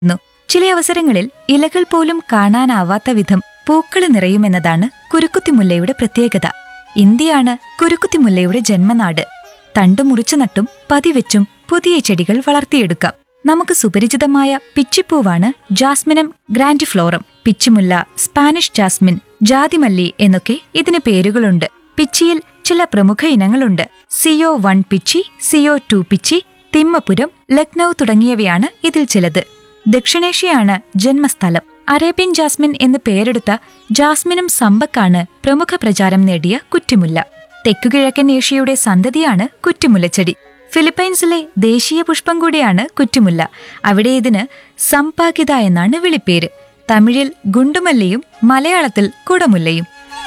ചില അവസരങ്ങളിൽ ഇലകൾ പോലും കാണാനാവാത്ത വിധം പൂക്കള് നിറയുമെന്നതാണ് കുരുക്കുത്തിമുല്ലയുടെ പ്രത്യേകത. ഇന്ത്യയാണ് കുരുക്കുത്തിമുല്ലയുടെ ജന്മനാട്. തണ്ടു മുറിച്ചു നട്ടും പതിവെച്ചും പുതിയ ചെടികൾ വളർത്തിയെടുക്കാം. നമുക്ക് സുപരിചിതമായ പിച്ചിപ്പൂവാണ് ജാസ്മിനം ഗ്രാൻഡിഫ്ലോറം. പിച്ചിമുല്ല, സ്പാനിഷ് ജാസ്മിൻ, ജാതിമല്ലി എന്നൊക്കെ ഇതിന് പേരുകളുണ്ട്. പിച്ചിയിൽ ചില പ്രമുഖ ഇനങ്ങളുണ്ട്. CO1 പിച്ചി, CO2 പിച്ചി, തിമ്മപുരം, ലക്നൌ തുടങ്ങിയവയാണ് ഇതിൽ ചിലത്. ദക്ഷിണേഷ്യയാണ് ജന്മസ്ഥലം. അറേബ്യൻ ജാസ്മിൻ എന്ന് പേരെടുത്ത ജാസ്മിനം സമ്പക്കാണ് പ്രമുഖ പ്രചാരം നേടിയ കുറ്റിമുല്ല. തെക്കുകിഴക്കൻ ഏഷ്യയുടെ സന്തതിയാണ് കുറ്റിമുല്ലച്ചെടി. ഫിലിപ്പൈൻസിലെ ദേശീയ പുഷ്പം കൂടിയാണ് കുറ്റിമുല്ല. അവിടെ ഇതിന് സംപാകിത എന്നാണ് വിളിപ്പേര്. തമിഴിൽ ഗുണ്ടുമല്ലിയും മലയാളത്തിൽ കുടമുല്ലയും.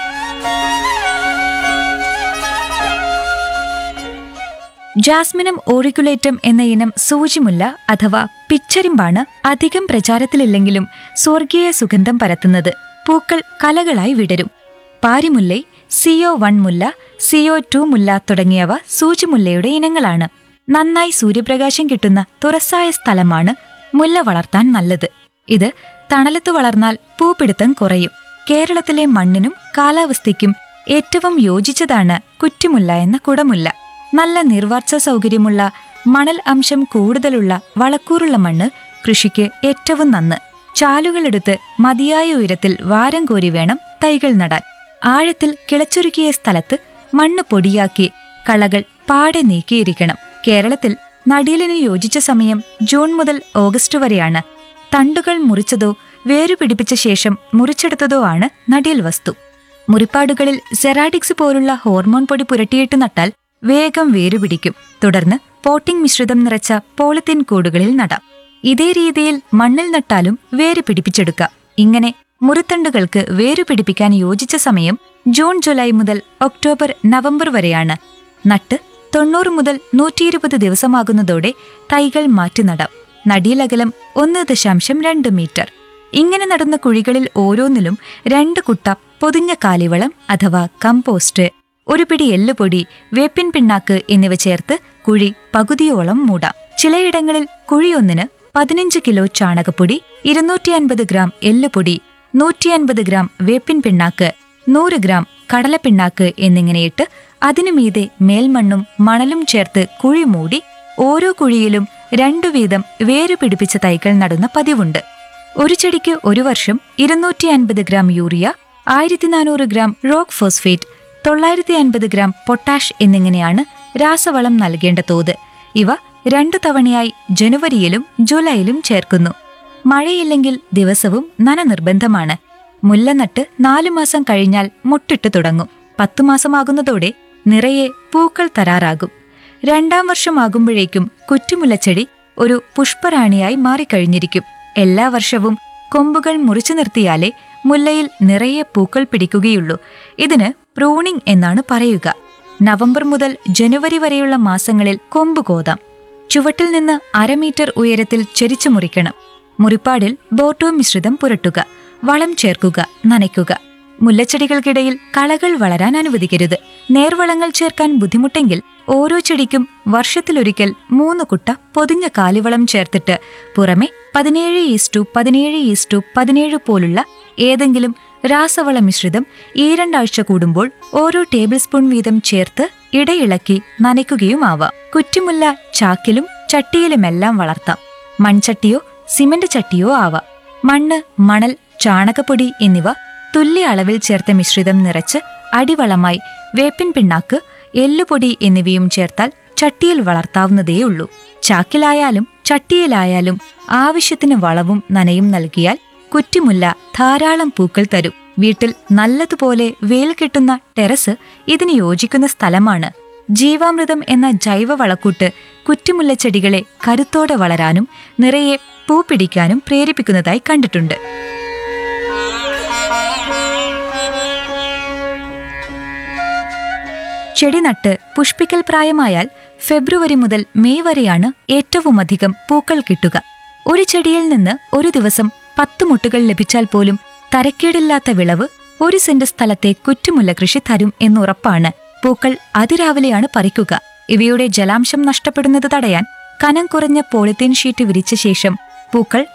ജാസ്മിനം ഓറിക്കുലേറ്റം എന്ന ഇനം സൂചിമുല്ല അഥവാ പിച്ചരിമ്പാണ് അധികം പ്രചാരത്തിലില്ലെങ്കിലും സ്വർഗീയ സുഗന്ധം പരത്തുന്നത്. പൂക്കൾ കലകളായി വിടരും. പാരിമുല്ലൈ, CO1 മുല്ല, CO2 മുല്ല തുടങ്ങിയവ സൂചിമുല്ലയുടെ ഇനങ്ങളാണ്. നന്നായി സൂര്യപ്രകാശം കിട്ടുന്ന തുറസായ സ്ഥലമാണ് മുല്ല വളർത്താൻ നല്ലത്. ഇത് തണലത്ത് വളർന്നാൽ പൂപ്പിടുത്തം കുറയും. കേരളത്തിലെ മണ്ണിനും കാലാവസ്ഥയ്ക്കും ഏറ്റവും യോജിച്ചതാണ് കുറ്റിമുല്ല എന്ന കുടമുല്ല. നല്ല നീർവാർച്ച സൗകര്യമുള്ള, മണൽ അംശം കൂടുതലുള്ള വളക്കൂറുള്ള മണ്ണ് കൃഷിക്ക് ഏറ്റവും നന്ന്. ചാലുകളെടുത്ത് മതിയായ ഉയരത്തിൽ വാരം കോരി വേണം തൈകൾ നടാൻ. ആഴത്തിൽ കിളച്ചൊരുക്കിയ സ്ഥലത്ത് മണ്ണ് പൊടിയാക്കി കളകൾ പാടെ നീക്കിയിരിക്കണം. കേരളത്തിൽ നടീലിന് യോജിച്ച സമയം ജൂൺ മുതൽ ഓഗസ്റ്റ് വരെയാണ്. തണ്ടുകൾ മുറിച്ചതോ വേരുപിടിപ്പിച്ച ശേഷം മുറിച്ചെടുത്തതോ ആണ് നടീൽ വസ്തു. മുറിപ്പാടുകളിൽ സെറാഡിക്സ് പോലുള്ള ഹോർമോൺ പൊടി പുരട്ടിയിട്ട് നട്ടാൽ വേഗം വേരുപിടിക്കും. തുടർന്ന് പോട്ടിംഗ് മിശ്രിതം നിറച്ച പോളിത്തീൻ കൂടുകളിൽ നടാം. ഇതേ രീതിയിൽ മണ്ണിൽ നട്ടാലും വേര് പിടിപ്പിച്ചെടുക്കാം. ഇങ്ങനെ മുറിത്തണ്ടുകൾക്ക് വേരുപിടിപ്പിക്കാൻ യോജിച്ച സമയം ജൂൺ ജൂലൈ മുതൽ ഒക്ടോബർ നവംബർ വരെയാണ്. നട്ട് 90 മുതൽ 120 ദിവസമാകുന്നതോടെ തൈകൾ മാറ്റി നടാം. നടീലകലം 1.2 മീറ്റർ. ഇങ്ങനെ നടുന്ന കുഴികളിൽ ഓരോന്നിലും 2 കുട്ട പൊതിഞ്ഞ കാലിവളം അഥവാ കമ്പോസ്റ്റ്, ഒരു പിടി എല്ലുപൊടി, വേപ്പിൻ പിണ്ണാക്ക് എന്നിവ ചേർത്ത് കുഴി പകുതിയോളം മൂടാം. ചിലയിടങ്ങളിൽ കുഴിയൊന്നിന് 15 കിലോ ചാണകപ്പൊടി, 250 ഗ്രാം എല്ലുപൊടി, 150 ഗ്രാം വേപ്പിൻ പിണ്ണാക്ക്, 100 ഗ്രാം കടലപ്പിണ്ണാക്ക് എന്നിങ്ങനെയിട്ട് അതിനു മീതെ മേൽമണ്ണും മണലും ചേർത്ത് കുഴി മൂടി ഓരോ കുഴിയിലും 2 വീതം വേരു പിടിപ്പിച്ച തൈകൾ നടുന്ന പതിവുണ്ട്. ഒരു ചെടിക്ക് ഒരു വർഷം 250 gram urea, 1400 gram rock phosphate, 950 gram potash എന്നിങ്ങനെയാണ് രാസവളം നൽകേണ്ട തോത്. ഇവ 2 തവണയായി ജനുവരിയിലും ജൂലൈയിലും ചേർക്കുന്നു. മഴയില്ലെങ്കിൽ ദിവസവും നന നിർബന്ധമാണ്. മുല്ല നട്ട് 4 മാസം കഴിഞ്ഞാൽ മുട്ടിട്ട് തുടങ്ങും. 10 മാസമാകുന്നതോടെ നിറയെ പൂക്കൾ തരാറാകും. 2-ാം വർഷമാകുമ്പോഴേക്കും കുറ്റിമുല്ലച്ചെടി ഒരു പുഷ്പറാണിയായി മാറിക്കഴിഞ്ഞിരിക്കും. എല്ലാ വർഷവും കൊമ്പുകൾ മുറിച്ചു നിർത്തിയാലേ മുല്ലയിൽ നിറയെ പൂക്കൾ പിടിക്കുകയുള്ളൂ. ഇതിന് പ്രൂണിംഗ് എന്നാണ് പറയുക. നവംബർ മുതൽ ജനുവരി വരെയുള്ള മാസങ്ങളിൽ കൊമ്പ് കോതാം. ചുവട്ടിൽ നിന്ന് 1/2 മീറ്റർ ഉയരത്തിൽ ചെരിച്ചു മുറിക്കണം. മുറിപ്പാടിൽ ബോട്ടോ മിശ്രിതം പുരട്ടുക. വളം ചേർക്കുക, നനയ്ക്കുക. മുല്ലച്ചെടികൾക്കിടയിൽ കളകൾ വളരാൻ അനുവദിക്കരുത്. നേർവളങ്ങൾ ചേർക്കാൻ ബുദ്ധിമുട്ടെങ്കിൽ ഓരോ ചെടിക്കും വർഷത്തിലൊരിക്കൽ 3 കുട്ട പൊതിഞ്ഞ കാലിവളം ചേർത്തിട്ട് പുറമെ 17:17:17 പോലുള്ള ഏതെങ്കിലും രാസവള മിശ്രിതം 2 ആഴ്ച കൂടുമ്പോൾ ഓരോ ടേബിൾ സ്പൂൺ വീതം ചേർത്ത് ഇടയിളക്കി നനയ്ക്കുകയുമാവാം. കുറ്റിമുല്ല ചാക്കിലും ചട്ടിയിലുമെല്ലാം വളർത്താം. മൺചട്ടിയോ സിമന്റ് ചട്ടിയോ ആവാം. മണ്ണ്, മണൽ, ചാണകപ്പൊടി എന്നിവ തുല്യ അളവിൽ ചേർത്ത മിശ്രിതം നിറച്ച് അടിവളമായി വേപ്പിൻ പിണ്ണാക്ക്, എല്ലുപൊടി എന്നിവയും ചേർത്താൽ ചട്ടിയിൽ വളർത്താവുന്നതേയുള്ളൂ. ചാക്കിലായാലും ചട്ടിയിലായാലും ആവശ്യത്തിന് വളവും നനയും നൽകിയാൽ കുറ്റിമുല്ല ധാരാളം പൂക്കൾ തരും. വീട്ടിൽ നല്ലതുപോലെ വെയിൽ കിട്ടുന്ന ടെറസ് ഇതിന് യോജിക്കുന്ന സ്ഥലമാണ്. ജീവാമൃതം എന്ന ജൈവ വളക്കൂട്ട് കുറ്റിമുല്ലച്ചെടികളെ കരുത്തോടെ വളരാനും നിറയെ പൂ പിടിക്കാനും പ്രേരിപ്പിക്കുന്നതായി കണ്ടിട്ടുണ്ട്. ചെടി നട്ട് പുഷ്പിക്കൽ പ്രായമായാൽ ഫെബ്രുവരി മുതൽ മെയ് വരെയാണ് ഏറ്റവുമധികം പൂക്കൾ കിട്ടുക. ഒരു ചെടിയിൽ നിന്ന് ഒരു ദിവസം 10 മുട്ടുകൾ ലഭിച്ചാൽ പോലും തരക്കേടില്ലാത്ത വിളവ് 1 സെന്റ് സ്ഥലത്തെ കുറ്റിമുല്ല കൃഷി തരും എന്നുറപ്പാണ്. പൂക്കൾ അതിരാവിലെയാണ് പറിക്കുക. ഇവയുടെ ജലാംശം നഷ്ടപ്പെടുന്നത് തടയാൻ കനം കുറഞ്ഞ പോളിത്തീൻ ഷീറ്റ് വിരിച്ച ശേഷം പൂക്കൾ